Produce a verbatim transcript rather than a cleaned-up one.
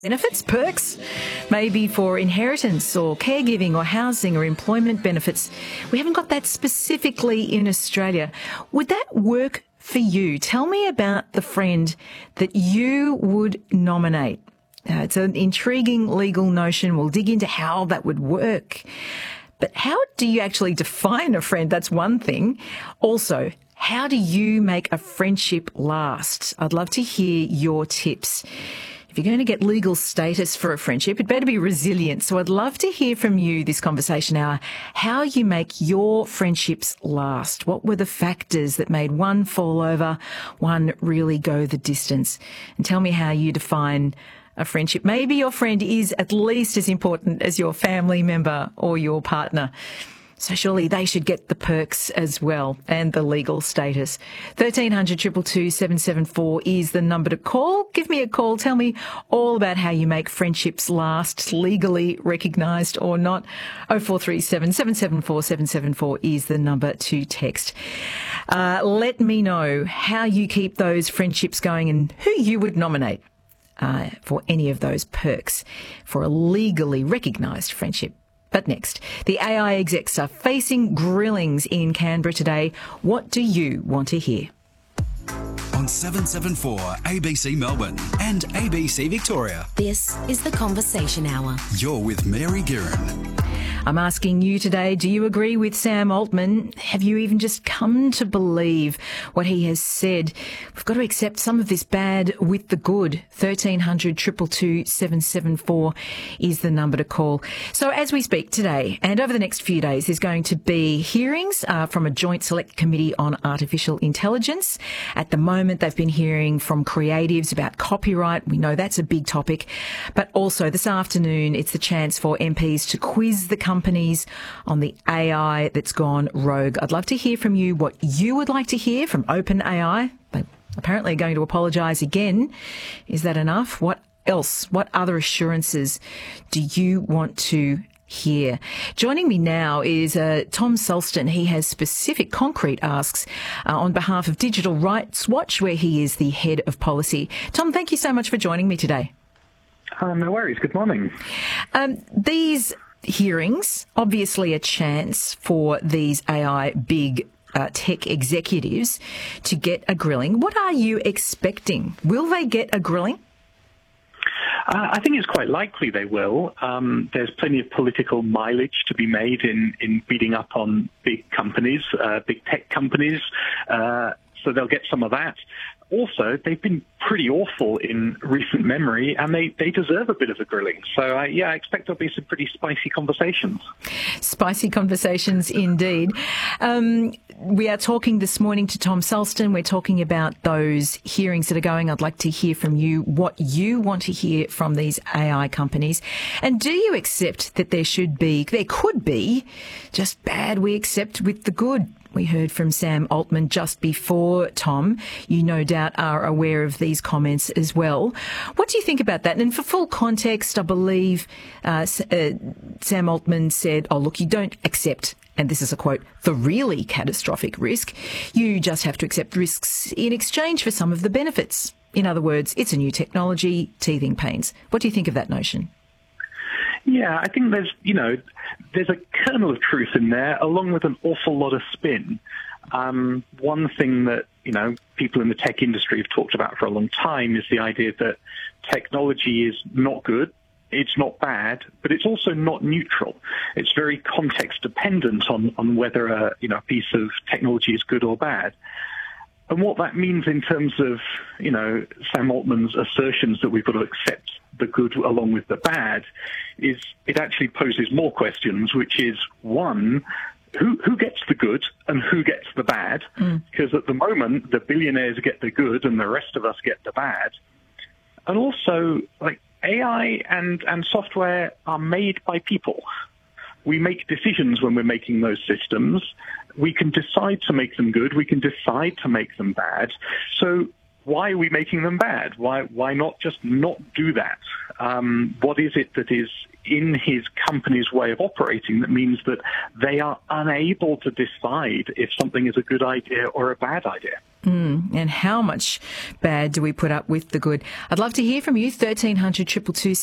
Benefits, perks, maybe for inheritance or caregiving or housing or employment benefits. We haven't got that specifically in Australia. Would that work for you? Tell me about the friend that you would nominate. Uh, it's an intriguing legal notion. We'll dig into how that would work. But how do you actually define a friend? That's one thing. Also, how do you make a friendship last? I'd love to hear your tips. If you're going to get legal status for a friendship, it better be resilient. So I'd love to hear from you this conversation hour, how you make your friendships last. What were the factors that made one fall over, one really go the distance? And tell me how you define a friendship. Maybe your friend is at least as important as your family member or your partner. So surely they should get the perks as well and the legal status. thirteen hundred, two two two, seven seven four is the number to call. Give me a call. Tell me all about how you make friendships last, legally recognised or not. oh four three seven, seven seven four, seven seven four is the number to text. Uh, let me know how you keep those friendships going and who you would nominate uh, for any of those perks for a legally recognised friendship. But next, the A I execs are facing grillings in Canberra today. What do you want to hear? On seven seven four A B C Melbourne and A B C Victoria. This is the Conversation Hour. You're with Mary Guerin. I'm asking you today, do you agree with Sam Altman? Have you even just come to believe what he has said? We've got to accept some of this bad with the good. thirteen hundred, two two two, seven seven four is the number to call. So as we speak today and over the next few days, there's going to be hearings uh, from a Joint Select Committee on Artificial Intelligence. At the moment, they've been hearing from creatives about copyright. We know that's a big topic. But also this afternoon, it's the chance for M Ps to quiz the companies on the A I that's gone rogue. I'd love to hear from you what you would like to hear from OpenAI. They apparently are going to apologise again. Is that enough? What else? What other assurances do you want to hear? Joining me now is uh, Tom Sulston. He has specific concrete asks uh, on behalf of Digital Rights Watch, where he is the head of policy. Tom, thank you so much for joining me today. Uh, no worries. Good morning. Um, these hearings, obviously a chance for these A I big uh, tech executives to get a grilling. What are you expecting? Will they get a grilling? Uh, I think it's quite likely they will. Um, there's plenty of political mileage to be made in, in beating up on big companies, uh, big tech companies, uh, so they'll get some of that. Also, they've been pretty awful in recent memory, and they, they deserve a bit of a grilling. So, uh, yeah, I expect there'll be some pretty spicy conversations. Spicy conversations indeed. Um, we are talking this morning to Tom Sulston. We're talking about those hearings that are going. I'd like to hear from you what you want to hear from these A I companies. And do you accept that there should be, there could be, just bad we accept with the good? We heard from Sam Altman just before, Tom. You no doubt are aware of these comments as well. What do you think about that? And for full context, I believe uh, uh, Sam Altman said, oh, look, you don't accept, and this is a quote, the really catastrophic risk. You just have to accept risks in exchange for some of the benefits. In other words, it's a new technology, teething pains. What do you think of that notion? Yeah, I think there's, you know, there's a kernel of truth in there, along with an awful lot of spin. Um, one thing that, you know, people in the tech industry have talked about for a long time is the idea that technology is not good, it's not bad, but it's also not neutral. It's very context dependent on, on whether a, you know, a piece of technology is good or bad. And what that means in terms of, you know, Sam Altman's assertions that we've got to accept the good along with the bad is it actually poses more questions, which is, one, who, who gets the good and who gets the bad? Mm. Because at the moment, the billionaires get the good and the rest of us get the bad. And also, like, A I and, and software are made by people. We make decisions when we're making those systems. We can decide to make them good. We can decide to make them bad. So why are we making them bad? Why why not just not do that? Um, what is it that is in his company's way of operating that means that they are unable to decide if something is a good idea or a bad idea? Mm, and how much bad do we put up with the good? I'd love to hear from you, thirteen hundred, two two two